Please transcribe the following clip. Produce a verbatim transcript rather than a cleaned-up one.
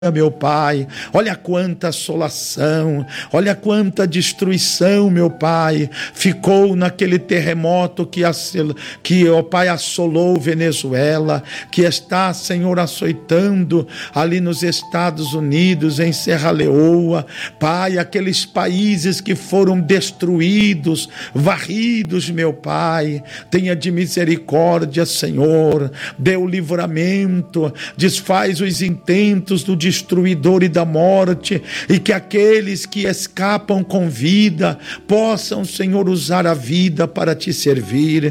meu Pai, olha quanta assolação, olha quanta destruição, meu Pai, ficou naquele terremoto que, que ó Pai, assolou Venezuela, que está, Senhor, açoitando ali nos Estados Unidos, em Serra Leoa, Pai, aqueles países que foram destruídos, varridos, meu Pai, tenha de misericórdia, Senhor, dê o livramento, desfaz os intentos do destruidor e da morte, e que aqueles que escapam com vida possam, Senhor, usar a vida para te servir.